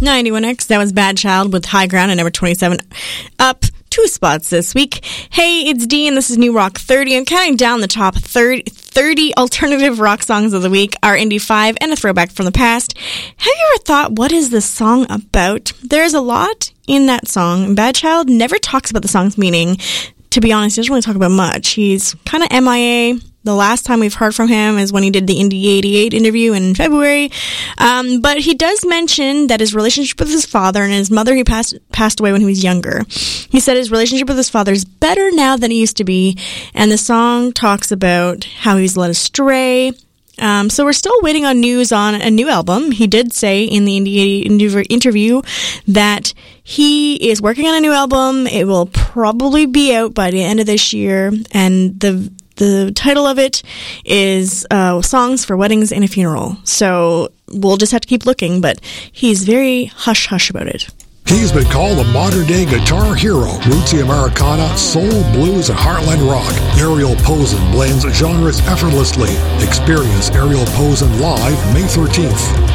91X, that was Bad Child with High Ground at number 27. Up 2 spots this week. Hey, it's Dee, and this is New Rock 30. I'm counting down the top 30 alternative rock songs of the week, our Indie 5, and a throwback from the past. Have you ever thought, what is this song about? There's a lot in that song. Bad Child never talks about the song's meaning. To be honest, he doesn't really talk about much. He's kind of MIA. The last time we've heard from him is when he did the Indie 88 interview in February. But he does mention that his relationship with his father and his mother, he passed away when he was younger. He said his relationship with his father is better now than it used to be. And the song talks about how he's led astray. So we're still waiting on news on a new album. He did say in the Indie 88 interview that he is working on a new album. It will probably be out by the end of this year. And the title of it is Songs for Weddings and a Funeral. So we'll just have to keep looking, but he's very hush-hush about it. He's been called a modern-day guitar hero. Rootsy Americana, soul, blues, and heartland rock. Ariel Posen blends genres effortlessly. Experience Ariel Posen live May 13th.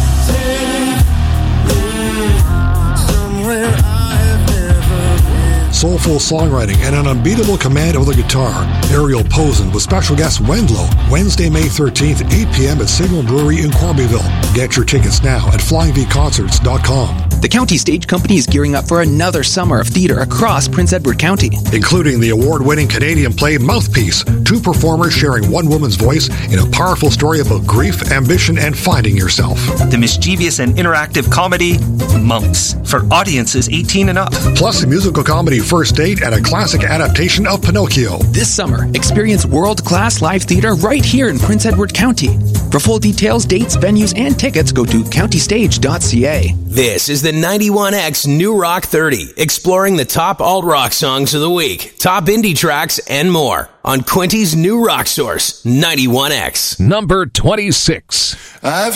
Soulful songwriting and an unbeatable command of the guitar. Ariel Posen with special guest Wendlo, Wednesday, May 13th, 8 p.m. at Signal Brewery in Corbyville. Get your tickets now at flyingvconcerts.com. The County Stage Company is gearing up for another summer of theater across Prince Edward County, including the award-winning Canadian play Mouthpiece. 2 performers sharing one woman's voice in a powerful story about grief, ambition, and finding yourself. The mischievous and interactive comedy Monks for audiences 18 and up. Plus a musical comedy First Date and a classic adaptation of Pinocchio. This summer, experience world-class live theater right here in Prince Edward County. For full details, dates, venues, and tickets, go to countystage.ca. This is the 91X New Rock 30, exploring the top alt-rock songs of the week, top indie tracks, and more on Quinty's New Rock Source, 91X. Number 26. I've